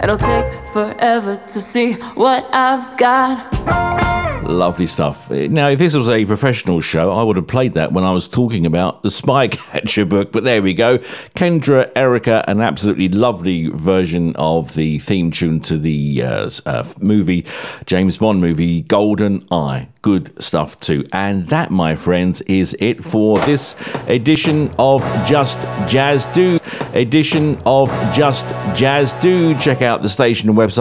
It'll take forever to see what I've got. Lovely stuff. Now, if this was a professional show, I would have played that when I was talking about the Spycatcher book, but there we go. Kendra, Erica, an absolutely lovely version of the theme tune to the movie, James Bond movie, Golden Eye. Good stuff too. And that, my friends, is it for this edition of Just Jazz Do. Check out the station and website